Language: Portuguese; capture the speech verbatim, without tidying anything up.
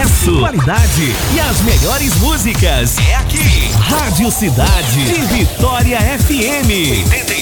sucesso, qualidade e as melhores músicas. É aqui. Rádio Cidade de Vitória F M. oitenta e